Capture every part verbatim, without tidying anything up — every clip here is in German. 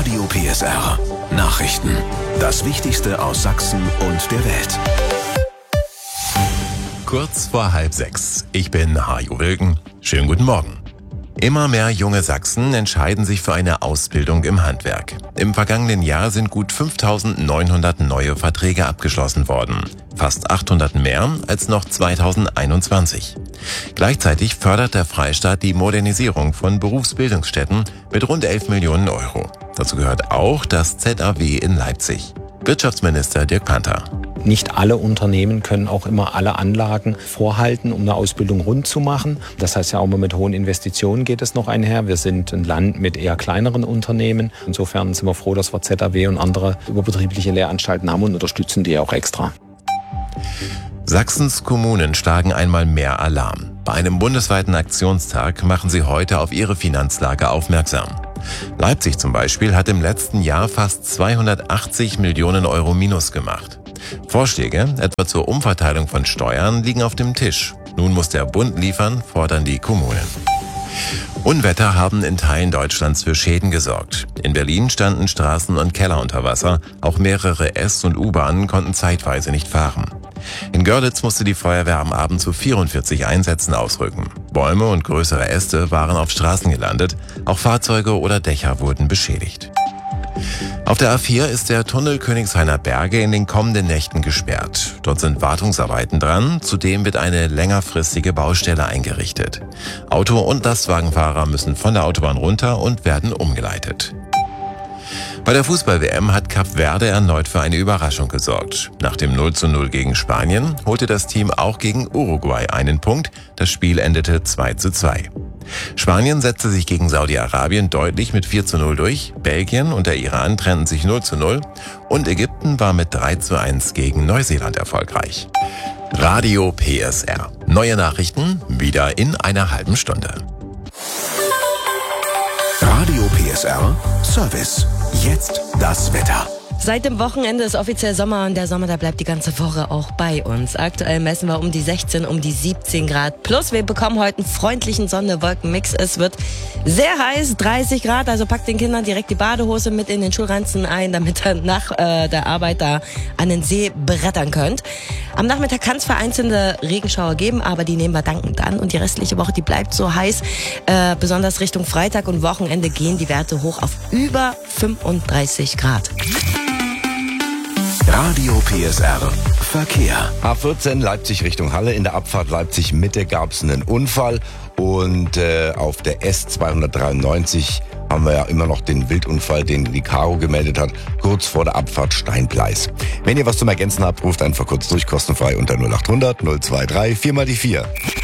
Radio P S R. Nachrichten. Das Wichtigste aus Sachsen und der Welt. Kurz vor halb sechs. Ich bin Hajo Wilken. Schönen guten Morgen. Immer mehr junge Sachsen entscheiden sich für eine Ausbildung im Handwerk. Im vergangenen Jahr sind gut fünftausendneunhundert neue Verträge abgeschlossen worden. Fast achthundert mehr als noch zweitausendeinundzwanzig. Gleichzeitig fördert der Freistaat die Modernisierung von Berufsbildungsstätten mit rund elf Millionen Euro. Dazu gehört auch das Z A W in Leipzig. Wirtschaftsminister Dirk Panther. Nicht alle Unternehmen können auch immer alle Anlagen vorhalten, um eine Ausbildung rund zu machen. Das heißt ja auch immer mit hohen Investitionen geht es noch einher. Wir sind ein Land mit eher kleineren Unternehmen. Insofern sind wir froh, dass wir Z A W und andere überbetriebliche Lehranstalten haben und unterstützen die auch extra. Sachsens Kommunen schlagen einmal mehr Alarm. Bei einem bundesweiten Aktionstag machen sie heute auf ihre Finanzlage aufmerksam. Leipzig zum Beispiel hat im letzten Jahr fast zweihundertachtzig Millionen Euro Minus gemacht. Vorschläge, etwa zur Umverteilung von Steuern, liegen auf dem Tisch. Nun muss der Bund liefern, fordern die Kommunen. Unwetter haben in Teilen Deutschlands für Schäden gesorgt. In Berlin standen Straßen und Keller unter Wasser. Auch mehrere S- und U-Bahnen konnten zeitweise nicht fahren. In Görlitz musste die Feuerwehr am Abend zu vierundvierzig Einsätzen ausrücken. Bäume und größere Äste waren auf Straßen gelandet. Auch Fahrzeuge oder Dächer wurden beschädigt. Auf der A vier ist der Tunnel Königshainer Berge in den kommenden Nächten gesperrt. Dort sind Wartungsarbeiten dran, zudem wird eine längerfristige Baustelle eingerichtet. Auto- und Lastwagenfahrer müssen von der Autobahn runter und werden umgeleitet. Bei der Fußball-W M hat Kap Verde erneut für eine Überraschung gesorgt. Nach dem null zu null gegen Spanien holte das Team auch gegen Uruguay einen Punkt. Das Spiel endete zwei zu zwei. Spanien setzte sich gegen Saudi-Arabien deutlich mit vier zu null durch. Belgien und der Iran trennten sich null zu null. Und Ägypten war mit drei zu eins gegen Neuseeland erfolgreich. Radio P S R. Neue Nachrichten wieder in einer halben Stunde. Radio P S R Service. Jetzt das Wetter. Seit dem Wochenende ist offiziell Sommer und der Sommer, der bleibt die ganze Woche auch bei uns. Aktuell messen wir um die sechzehn, um die siebzehn Grad. Plus wir bekommen heute einen freundlichen Sonne-Wolken-Mix. Es wird sehr heiß, dreißig Grad. Also packt den Kindern direkt die Badehose mit in den Schulranzen ein, damit ihr nach äh, der Arbeit da an den See brettern könnt. Am Nachmittag kann es vereinzelte Regenschauer geben, aber die nehmen wir dankend an. Und die restliche Woche, die bleibt so heiß. Äh, besonders Richtung Freitag und Wochenende gehen die Werte hoch auf über fünfunddreißig Grad. Radio P S R Verkehr. A vierzehn Leipzig Richtung Halle. In der Abfahrt Leipzig Mitte gab es einen Unfall. Und äh, auf der S zweihundertdreiundneunzig haben wir ja immer noch den Wildunfall, den die Caro gemeldet hat, kurz vor der Abfahrt Steinpleis. Wenn ihr was zum Ergänzen habt, ruft einfach kurz durch, kostenfrei unter null acht hundert null zwei drei vier mal die vier.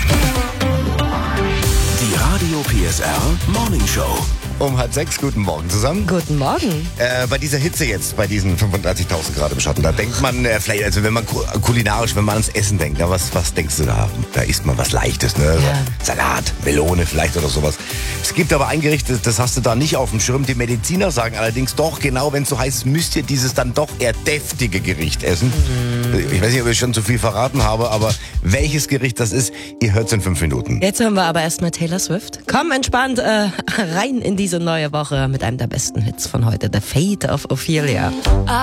Die Radio P S R Morning Show. Um halb sechs, guten Morgen zusammen. Guten Morgen. Äh, bei dieser Hitze jetzt, bei diesen fünfunddreißigtausend Grad im Schatten, da denkt man äh, vielleicht, also wenn man ku- kulinarisch, wenn man ans Essen denkt, na, was, was denkst du da? Da isst man was Leichtes, ne? Ja. Salat, Melone vielleicht oder sowas. Es gibt aber ein Gericht, das, das hast du da nicht auf dem Schirm. Die Mediziner sagen allerdings doch, genau, wenn es so heiß ist, müsst ihr dieses dann doch eher deftige Gericht essen. Mhm. Ich weiß nicht, ob ich schon zu viel verraten habe, aber welches Gericht das ist, ihr hört es in fünf Minuten. Jetzt hören wir aber erstmal Taylor Swift. Komm entspannt äh, rein in diese neue Woche mit einem der besten Hits von heute, The Fate of Ophelia.